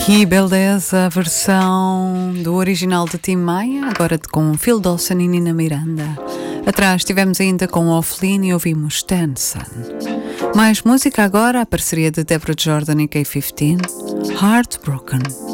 Que beleza, a versão do original de Tim Maia, agora com Phil Dawson e Nina Miranda. Atrás estivemos ainda com Offline e ouvimos Stanson. Mais música agora, a parceria de Deborah Jordan e K15, Heartbroken.